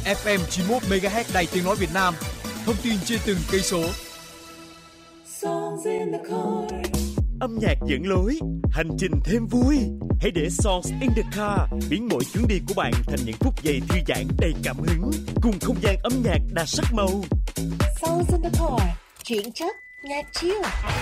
FM 91 MHz Đài Tiếng nói Việt Nam. Thông tin trên từng cây số. Âm nhạc dẫn lối, hành trình thêm vui. Hãy để Songs in the Car biến mỗi chuyến đi của bạn thành những phút giây thư giãn đầy cảm hứng, cùng không gian âm nhạc đa sắc màu. Songs in the Car, chuyển chất, nhạc chill.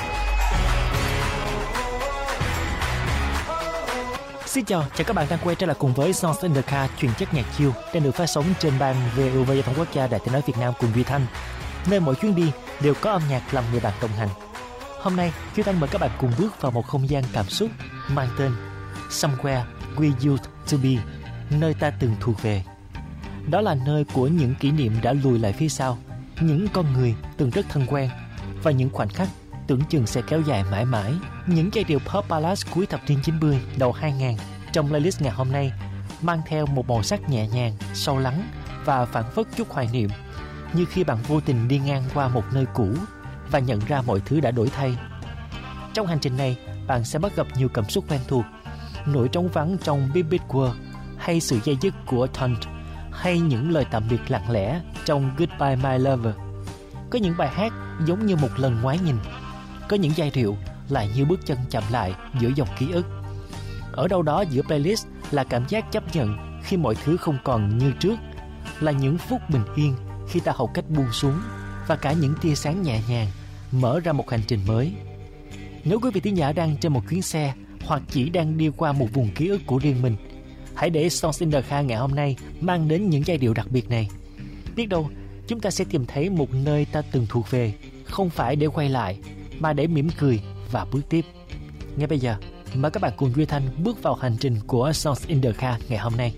Xin chào các bạn đang quay trở lại cùng với Songs in the Car, chuyển chất nhạc chill đang được phát sóng trên ban VOV Giao thông Quốc gia Đài Tiếng nói Việt Nam cùng Duy Thanh, nơi mỗi chuyến đi đều có âm nhạc làm người bạn đồng hành. Hôm nay, Duy Thanh mời các bạn cùng bước vào một không gian cảm xúc mang tên Somewhere We Used to Be, nơi ta từng thuộc về. Đó là nơi của những kỷ niệm đã lùi lại phía sau, những con người từng rất thân quen và những khoảnh khắc tưởng chừng sẽ kéo dài mãi mãi. Những giai điệu pop ballad cuối thập niên 90, đầu 2000 trong playlist ngày hôm nay mang theo một màu sắc nhẹ nhàng, sâu lắng và phảng phất chút hoài niệm, như khi bạn vô tình đi ngang qua một nơi cũ và nhận ra mọi thứ đã đổi thay. Trong hành trình này, bạn sẽ bắt gặp nhiều cảm xúc quen thuộc, nỗi trống vắng trong Big Big World, hay sự dây dứt của Taunt, hay những lời tạm biệt lặng lẽ trong Goodbye My Lover. Có những bài hát giống như một lần ngoái nhìn, có những giai điệu lại như bước chân chậm lại giữa dòng ký ức. Ở đâu đó giữa playlist là cảm giác chấp nhận khi mọi thứ không còn như trước, là những phút bình yên khi ta học cách buông xuống, và cả những tia sáng nhẹ nhàng mở ra một hành trình mới. Nếu quý vị thính giả đang trên một chuyến xe hoặc chỉ đang đi qua một vùng ký ức của riêng mình, hãy để Songs in the Car ngày hôm nay mang đến những giai điệu đặc biệt này. Biết đâu chúng ta sẽ tìm thấy một nơi ta từng thuộc về, không phải để quay lại mà để mỉm cười và bước tiếp. Ngay bây giờ, mời các bạn cùng Duy Thanh bước vào hành trình của Songs in the Car ngày hôm nay.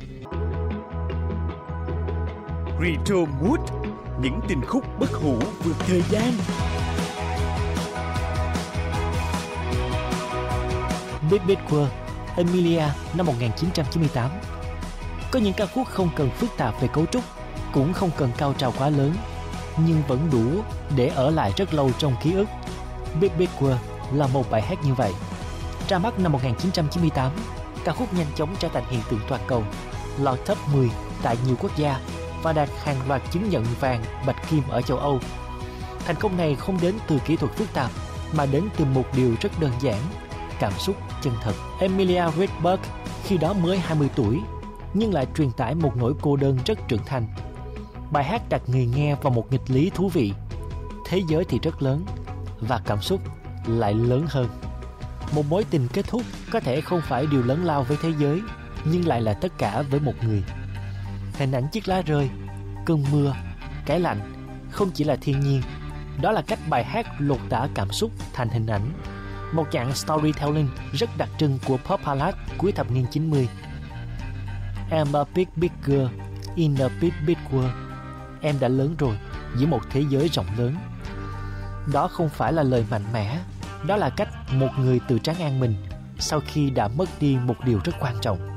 Retro Mood, những tình khúc bất hủ vượt thời gian. Big Big World, Emilia năm 1998. Có những ca khúc không cần phức tạp về cấu trúc, cũng không cần cao trào quá lớn, nhưng vẫn đủ để ở lại rất lâu trong ký ức. Big Big World là một bài hát như vậy. Ra mắt năm 1998, ca khúc nhanh chóng trở thành hiện tượng toàn cầu, lọt top 10 tại nhiều quốc gia và đạt hàng loạt chứng nhận vàng, bạch kim ở châu Âu. Thành công này không đến từ kỹ thuật phức tạp mà đến từ một điều rất đơn giản: cảm xúc chân thật. Emilia Redberg khi đó mới 20 tuổi nhưng lại truyền tải một nỗi cô đơn rất trưởng thành. Bài hát đặt người nghe vào một nghịch lý thú vị. Thế giới thì rất lớn và cảm xúc lại lớn hơn. Một mối tình kết thúc có thể không phải điều lớn lao với thế giới, nhưng lại là tất cả với một người. Hình ảnh chiếc lá rơi, cơn mưa, cái lạnh không chỉ là thiên nhiên, đó là cách bài hát lột tả cảm xúc thành hình ảnh. Một dạng storytelling rất đặc trưng của pop ballad cuối thập niên 90. I'm a big big girl in a big big world. Em đã lớn rồi giữa một thế giới rộng lớn. Đó không phải là lời mạnh mẽ, đó là cách một người tự trấn an mình sau khi đã mất đi một điều rất quan trọng.